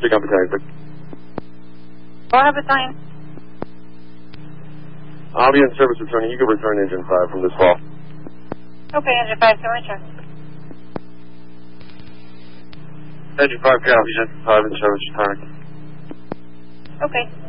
Pick up battalion, quick. Go ahead, battalion. I'll be in service returning. You can return engine 5 from this fall. Okay, engine 5 can return. Engine 5 copies, engine 5 in service returning. Okay.